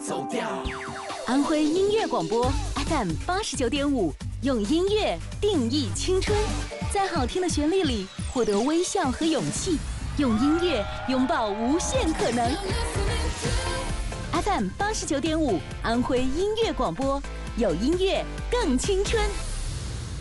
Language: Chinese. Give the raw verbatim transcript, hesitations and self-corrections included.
走调。 安徽音乐广播 F M 八十九点五，用音乐定义青春，在好听的旋律里获得微笑和勇气，用音乐拥抱无限可能。F M 八十九点五，安徽音乐广播，有音乐更青春。